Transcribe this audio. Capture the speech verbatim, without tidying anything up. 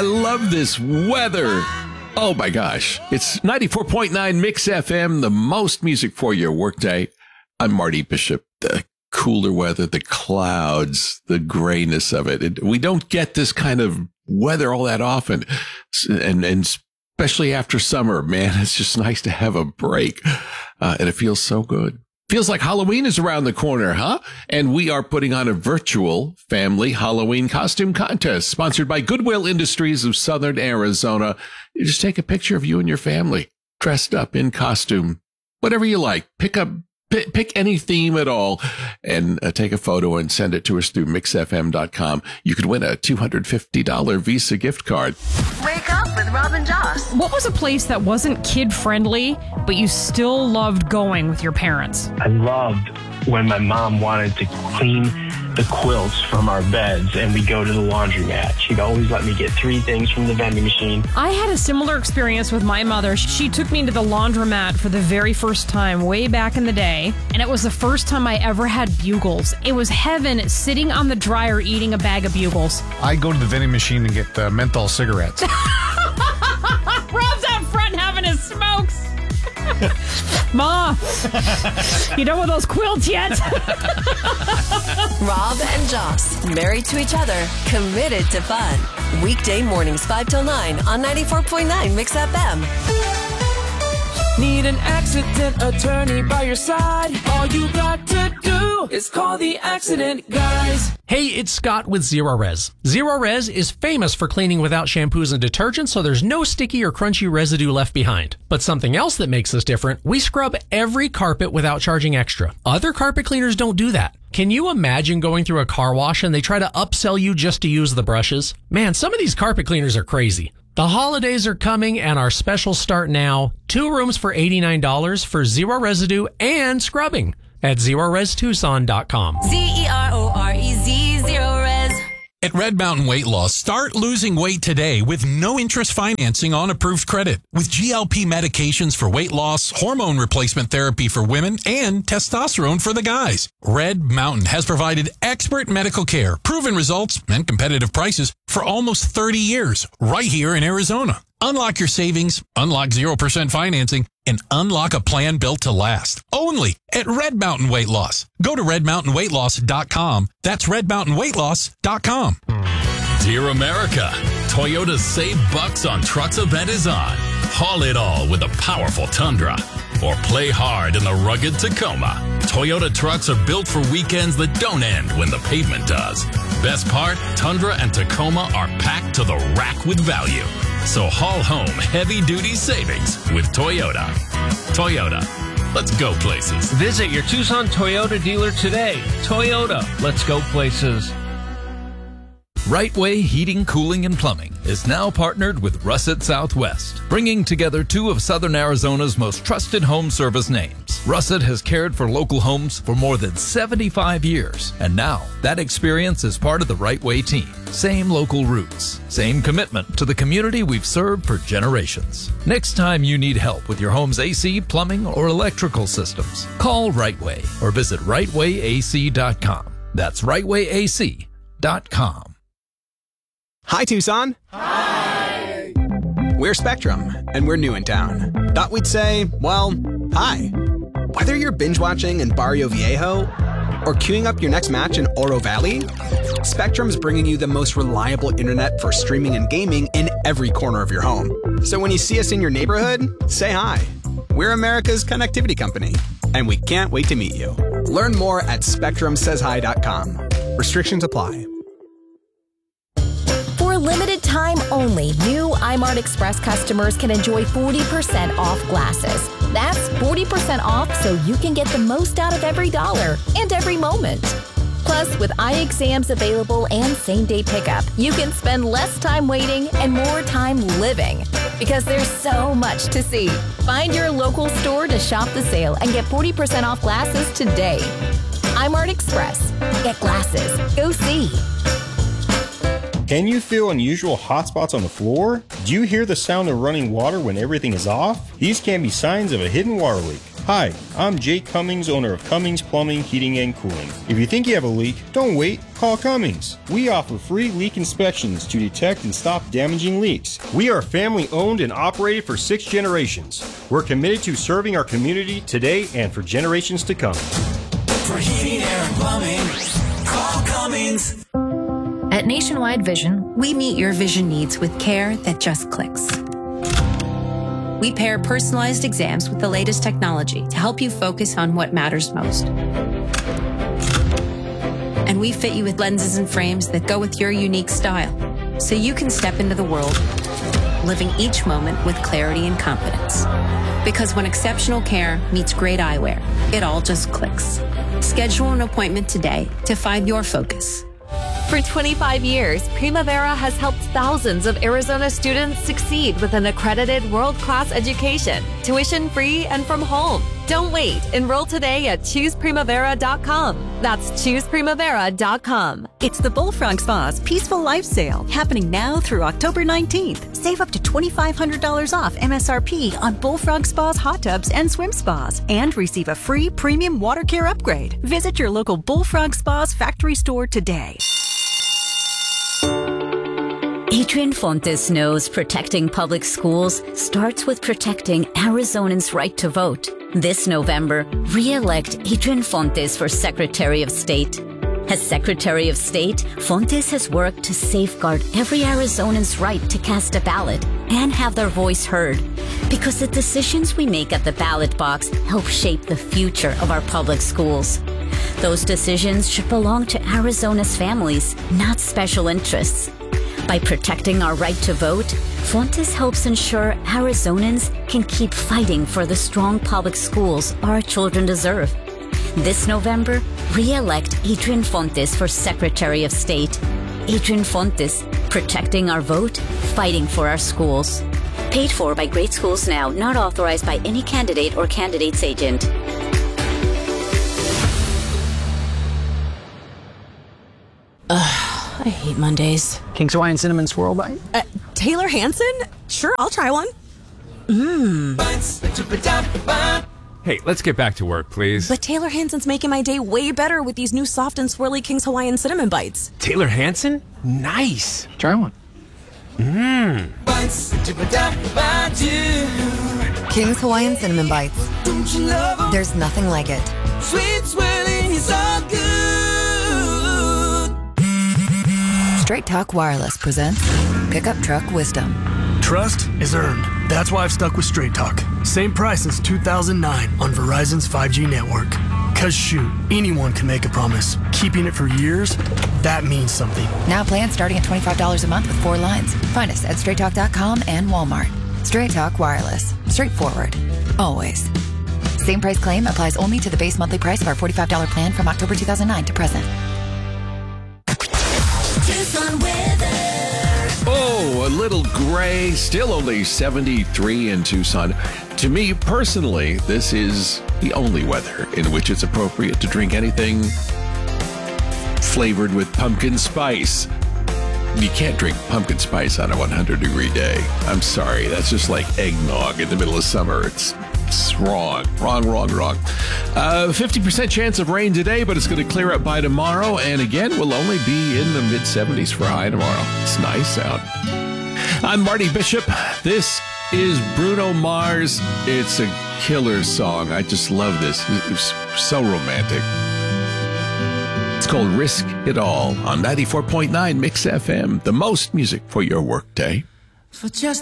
I love this weather. Oh my gosh. It's ninety-four point nine Mix F M, the most music for your workday. I'm Marty Bishop. The cooler weather, the clouds, the grayness of it. it. We don't get this kind of weather all that often. And, and especially after summer, man, it's just nice to have a break. Uh, and it feels so good. Feels like Halloween is around the corner, huh? And we are putting on a virtual family Halloween costume contest sponsored by Goodwill Industries of Southern Arizona. You just take a picture of you and your family dressed up in costume, whatever you like. Pick up, pick, pick any theme at all and uh, take a photo and send it to us through mix f m dot com. You could win a two hundred fifty dollars Visa gift card. Wake up with Rob and Joss. What was a place that wasn't kid-friendly, but you still loved going with your parents? I loved when my mom wanted to clean the quilts from our beds and we go to the laundromat. She'd always let me get three things from the vending machine. I had a similar experience with my mother. She took me to the laundromat for the very first time way back in the day, and it was the first time I ever had Bugles. It was heaven sitting on the dryer eating a bag of Bugles. I go to the vending machine and get uh, menthol cigarettes. Rob's out front having his smokes. Ma, you done with those quilts yet? Rob and Joss, married to each other, committed to fun. Weekday mornings five till nine on ninety-four point nine Mix F M. Need an accident attorney by your side? All you got to do is call the accident guys. Hey, it's Scott with Zerorez. Zerorez is famous for cleaning without shampoos and detergents, so there's no sticky or crunchy residue left behind. But something else that makes us different, we scrub every carpet without charging extra. Other carpet cleaners don't do that. Can you imagine going through a car wash and they try to upsell you just to use the brushes? Man, some of these carpet cleaners are crazy. The holidays are coming and our specials start now. Two rooms for eighty-nine dollars for zero residue and scrubbing at zerorez tucson dot com. Z E R O R E Z, Zerorez. At Red Mountain Weight Loss, start losing weight today with no interest financing on approved credit. With G L P medications for weight loss, hormone replacement therapy for women, and testosterone for the guys. Red Mountain has provided expert medical care, proven results, and competitive prices for almost thirty years, right here in Arizona. Unlock your savings, unlock zero percent financing, and unlock a plan built to last. Only at Red Mountain Weight Loss. Go to red mountain weight loss dot com. That's red mountain weight loss dot com. Dear America, Toyota's Save Bucks on Trucks event is on. Haul it all with a powerful Tundra. Or play hard in the rugged Tacoma. Toyota trucks are built for weekends that don't end when the pavement does. Best part, Tundra and Tacoma are packed to the rack with value. So haul home heavy-duty savings with Toyota. Toyota, let's go places. Visit your Tucson Toyota dealer today. Toyota, let's go places. Right Way Heating, Cooling, and Plumbing is now partnered with Russet Southwest, bringing together two of Southern Arizona's most trusted home service names. Russet has cared for local homes for more than seventy-five years, and now that experience is part of the Right Way team. Same local roots, same commitment to the community we've served for generations. Next time you need help with your home's A C, plumbing, or electrical systems, call Right Way or visit right way a c dot com. That's right way a c dot com. Hi, Tucson. Hi. We're Spectrum, and we're new in town. Thought we'd say, well, hi. Whether you're binge-watching in Barrio Viejo or queuing up your next match in Oro Valley, Spectrum's bringing you the most reliable internet for streaming and gaming in every corner of your home. So when you see us in your neighborhood, say hi. We're America's connectivity company, and we can't wait to meet you. Learn more at spectrum says hi dot com. Restrictions apply. For a limited time only, new iMart Express customers can enjoy forty percent off glasses. That's forty percent off so you can get the most out of every dollar and every moment. Plus, with eye exams available and same-day pickup, you can spend less time waiting and more time living. Because there's so much to see. Find your local store to shop the sale and get forty percent off glasses today. iMart Express. Get glasses. Go see. Can you feel unusual hot spots on the floor? Do you hear the sound of running water when everything is off? These can be signs of a hidden water leak. Hi, I'm Jake Cummings, owner of Cummings Plumbing, Heating, and Cooling. If you think you have a leak, don't wait, call Cummings. We offer free leak inspections to detect and stop damaging leaks. We are family owned and operated for six generations. We're committed to serving our community today and for generations to come. For heating, air, and plumbing, call Cummings. At Nationwide Vision, we meet your vision needs with care that just clicks. We pair personalized exams with the latest technology to help you focus on what matters most. And we fit you with lenses and frames that go with your unique style, so you can step into the world, living each moment with clarity and confidence. Because when exceptional care meets great eyewear, it all just clicks. Schedule an appointment today to find your focus. For twenty-five years, Primavera has helped thousands of Arizona students succeed with an accredited world-class education, tuition-free and from home. Don't wait. Enroll today at choose primavera dot com. That's choose primavera dot com. It's the Bullfrog Spa's Peaceful Life Sale, happening now through October nineteenth. Save up to twenty-five hundred dollars off M S R P on Bullfrog Spa's hot tubs and swim spas, and receive a free premium water care upgrade. Visit your local Bullfrog Spa's factory store today. Adrian Fontes knows protecting public schools starts with protecting Arizonans' right to vote. This November, re-elect Adrian Fontes for Secretary of State. As Secretary of State, Fontes has worked to safeguard every Arizonan's right to cast a ballot and have their voice heard, because the decisions we make at the ballot box help shape the future of our public schools. Those decisions should belong to Arizona's families, not special interests. By protecting our right to vote, Fontes helps ensure Arizonans can keep fighting for the strong public schools our children deserve. This November, re-elect Adrian Fontes for Secretary of State. Adrian Fontes, protecting our vote, fighting for our schools. Paid for by Great Schools Now, not authorized by any candidate or candidate's agent. Ugh. I hate Mondays. King's Hawaiian Cinnamon Swirl Bite? Uh, Taylor Hanson? Sure, I'll try one. Mmm. Hey, let's get back to work, please. But Taylor Hanson's making my day way better with these new soft and swirly King's Hawaiian Cinnamon Bites. Taylor Hanson? Nice. Try one. Mmm. King's Hawaiian Cinnamon Bites. There's nothing like it. Sweet swirling is all good. Straight Talk Wireless presents Pickup Truck Wisdom. Trust is earned. That's why I've stuck with Straight Talk. Same price since two thousand nine on Verizon's five G network. Cause shoot, anyone can make a promise. Keeping it for years, that means something. Now plans starting at twenty-five dollars a month with four lines. Find us at straight talk dot com and Walmart. Straight Talk Wireless. Straightforward. Always. Same price claim applies only to the base monthly price of our forty-five dollars plan from October two thousand nine to present. Oh, a little gray, still only seventy-three in Tucson. To me personally, this is the only weather in which it's appropriate to drink anything flavored with pumpkin spice. You can't drink pumpkin spice on a one hundred degree day. I'm sorry, that's just like eggnog in the middle of summer. It's, it's wrong, wrong, wrong, wrong. Uh, fifty percent chance of rain today, but it's going to clear up by tomorrow. And again, we'll only be in the mid seventies for high tomorrow. It's nice out. I'm Marty Bishop. This is Bruno Mars. It's a killer song. I just love this. It's so romantic. It's called Risk It All on ninety-four point nine Mix F M, the most music for your workday. For just